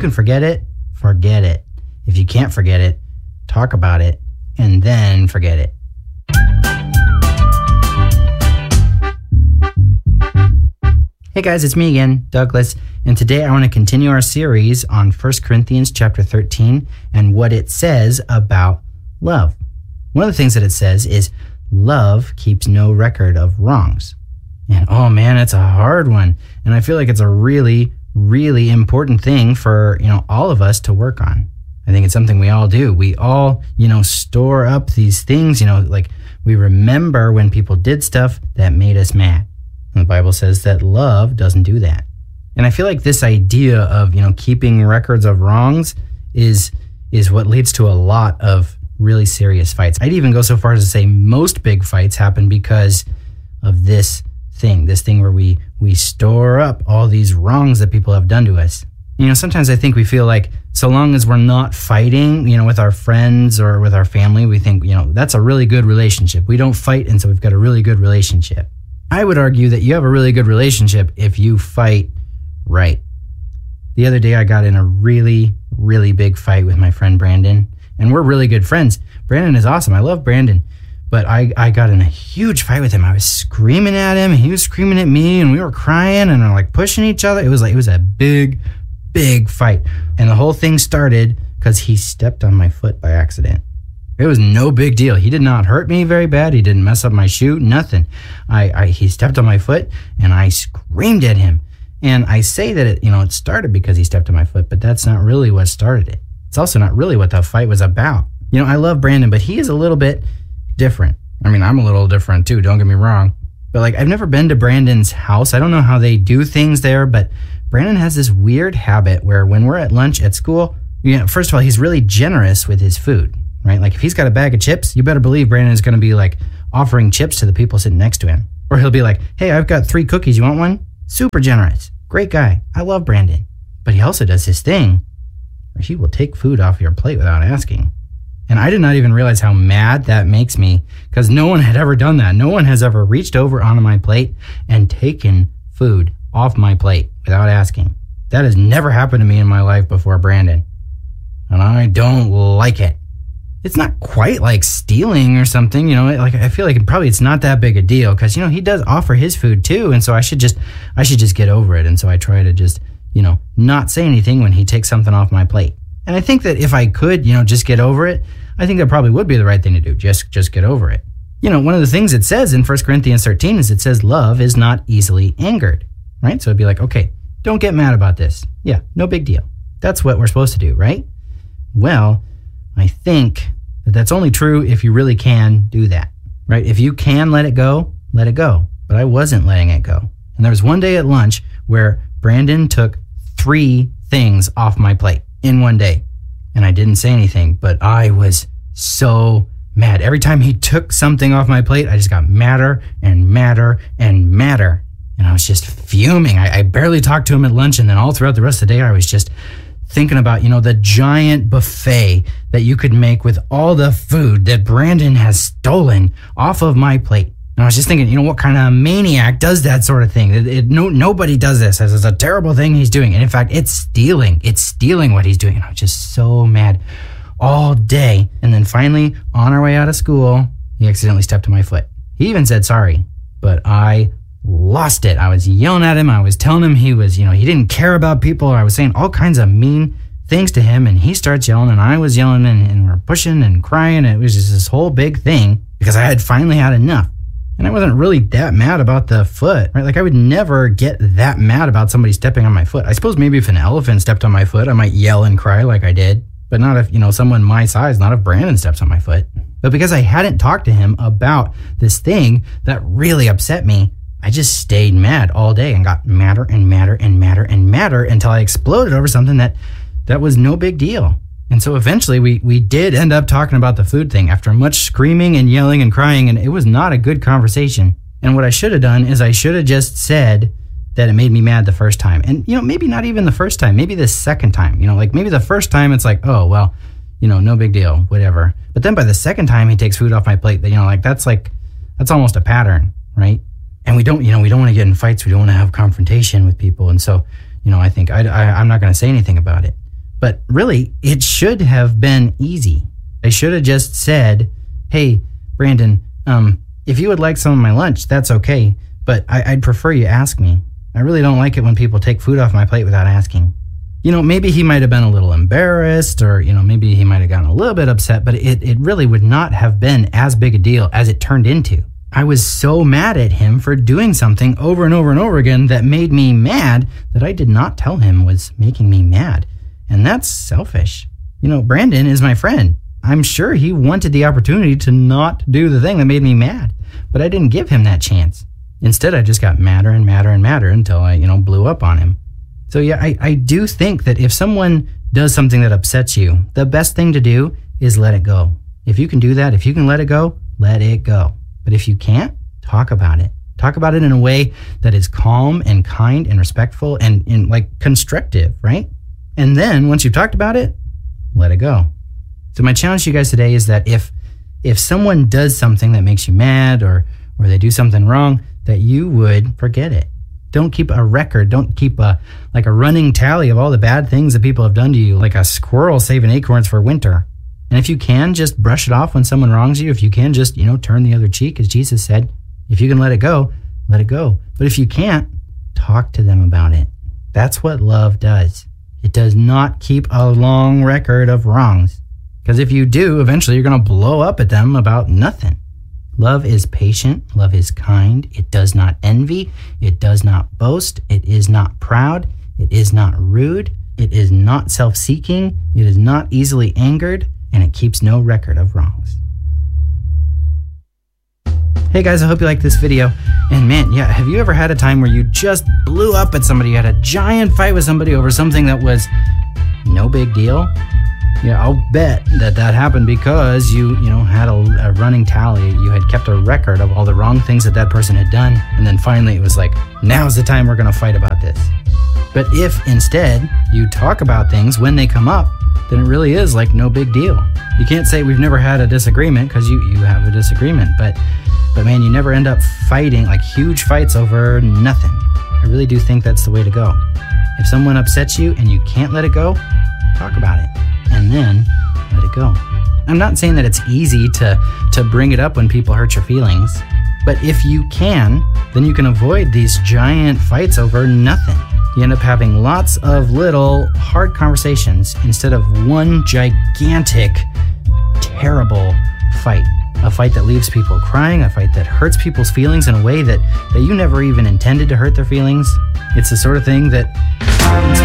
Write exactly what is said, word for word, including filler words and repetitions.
can forget it, forget it. If you can't forget it, talk about it, and then forget it. Hey guys, it's me again, Douglas, and today I want to continue our series on First Corinthians chapter thirteen and what it says about love. One of the things that it says is love keeps no record of wrongs. And oh man, it's a hard one. And I feel like it's a really, really important thing for, you know, all of us to work on. I think it's something we all do. We all, you know, store up these things, you know, like we remember when people did stuff that made us mad. And the Bible says that love doesn't do that. And I feel like this idea of, you know, keeping records of wrongs is is what leads to a lot of really serious fights. I'd even go so far as to say most big fights happen because of this thing, this thing where we we store up all these wrongs that people have done to us. You know, sometimes I think we feel like so long as we're not fighting, you know, with our friends or with our family, we think, you know, that's a really good relationship. We don't fight, and so we've got a really good relationship. I would argue that you have a really good relationship if you fight right. The other day I got in a really, really big fight with my friend Brandon, and we're really good friends. Brandon is awesome. I love Brandon. But I, I got in a huge fight with him. I was screaming at him, and he was screaming at me, and we were crying and like pushing each other. It was like, it was a big, big fight. And the whole thing started because he stepped on my foot by accident. It was no big deal. He did not hurt me very bad. He didn't mess up my shoe, nothing. I, I he stepped on my foot, and I screamed at him. And I say that it, you know, it started because he stepped on my foot, but that's not really what started it. It's also not really what the fight was about. You know, I love Brandon, but he is a little bit different. I mean, I'm a little different too, don't get me wrong. But like, I've never been to Brandon's house. I don't know how they do things there, but Brandon has this weird habit where when we're at lunch at school, you know, first of all, he's really generous with his food, right? Like if he's got a bag of chips, you better believe Brandon is going to be like offering chips to the people sitting next to him. Or he'll be like, hey, I've got three cookies. You want one? Super generous. Great guy. I love Brandon. But he also does his thing where he will take food off your plate without asking. And I did not even realize how mad that makes me because no one had ever done that. No one has ever reached over onto my plate and taken food off my plate without asking. That has never happened to me in my life before Brandon. And I don't like it. It's not quite like stealing or something, you know, like I feel like it probably it's not that big a deal because, you know, he does offer his food too. And so I should just, I should just get over it. And so I try to just, you know, not say anything when he takes something off my plate. And I think that if I could, you know, just get over it, I think that probably would be the right thing to do. Just just get over it. You know, one of the things it says in First Corinthians thirteen is it says love is not easily angered, right? So it'd be like, okay, don't get mad about this. Yeah, no big deal. That's what we're supposed to do, right? Well, I think that that's only true if you really can do that, right? If you can let it go, let it go. But I wasn't letting it go. And there was one day at lunch where Brandon took three things off my plate in one day. And I didn't say anything, but I was so mad. Every time he took something off my plate, I just got madder and madder and madder. And I was just fuming. I, I barely talked to him at lunch. And then all throughout the rest of the day, I was just thinking about, you know, the giant buffet that you could make with all the food that Brandon has stolen off of my plate. And I was just thinking, you know, what kind of maniac does that sort of thing? It, it, no, nobody does this. This is a terrible thing he's doing. And in fact, it's stealing. It's stealing what he's doing. And I was just so mad all day. And then finally, on our way out of school, he accidentally stepped on my foot. He even said sorry, but I lost it. I was yelling at him. I was telling him he was, you know, he didn't care about people. I was saying all kinds of mean things to him. And he starts yelling and I was yelling and, and we're pushing and crying. And it was just this whole big thing because I had finally had enough. And I wasn't really that mad about the foot, right? Like I would never get that mad about somebody stepping on my foot. I suppose maybe if an elephant stepped on my foot, I might yell and cry like I did, but not if, you know, someone my size, not if Brandon steps on my foot. But because I hadn't talked to him about this thing that really upset me, I just stayed mad all day and got madder and madder and madder and madder until I exploded over something that, that was no big deal. And so eventually we we did end up talking about the food thing after much screaming and yelling and crying, and it was not a good conversation. And what I should have done is I should have just said that it made me mad the first time. And, you know, maybe not even the first time, maybe the second time, you know, like maybe the first time it's like, oh, well, you know, no big deal, whatever. But then by the second time he takes food off my plate, you know, like that's like, that's almost a pattern, right? And we don't, you know, we don't want to get in fights. We don't want to have confrontation with people. And so, you know, I think I, I, I'm not going to say anything about it. But really, it should have been easy. I should have just said, hey, Brandon, um, if you would like some of my lunch, that's okay. But I, I'd prefer you ask me. I really don't like it when people take food off my plate without asking. You know, maybe he might have been a little embarrassed, or, you know, maybe he might have gotten a little bit upset, but it, it really would not have been as big a deal as it turned into. I was so mad at him for doing something over and over and over again that made me mad that I did not tell him was making me mad. And that's selfish. You know, Brandon is my friend. I'm sure he wanted the opportunity to not do the thing that made me mad, but I didn't give him that chance. Instead, I just got madder and madder and madder until I, you know, blew up on him. So yeah, I, I do think that if someone does something that upsets you, the best thing to do is let it go. If you can do that, if you can let it go, let it go. But if you can't, talk about it. Talk about it in a way that is calm and kind and respectful and, and like constructive, right? And then once you've talked about it, let it go. So my challenge to you guys today is that if if someone does something that makes you mad, or or they do something wrong, that you would forget it. Don't keep a record. Don't keep a like a running tally of all the bad things that people have done to you, like a squirrel saving acorns for winter. And if you can, just brush it off when someone wrongs you. If you can, just, you know, turn the other cheek, as Jesus said. If you can let it go, let it go. But if you can't, talk to them about it. That's what love does. It does not keep a long record of wrongs. Because if you do, eventually you're going to blow up at them about nothing. Love is patient. Love is kind. It does not envy. It does not boast. It is not proud. It is not rude. It is not self-seeking. It is not easily angered. And it keeps no record of wrongs. Hey guys, I hope you liked this video. And man, yeah, have you ever had a time where you just blew up at somebody? You had a giant fight with somebody over something that was no big deal? Yeah, I'll bet that that happened because you, you know, had a, a running tally. You had kept a record of all the wrong things that that person had done. And then finally it was like, now's the time we're going to fight about this. But if instead you talk about things when they come up, then it really is like no big deal. You can't say we've never had a disagreement because you, you have a disagreement. But, but man, you never end up fighting, like huge fights over nothing. I really do think that's the way to go. If someone upsets you and you can't let it go, talk about it. And then let it go. I'm not saying that it's easy to, to bring it up when people hurt your feelings, but if you can, then you can avoid these giant fights over nothing. You end up having lots of little hard conversations instead of one gigantic, terrible fight. A fight that leaves people crying, a fight that hurts people's feelings in a way that, that you never even intended to hurt their feelings. It's the sort of thing that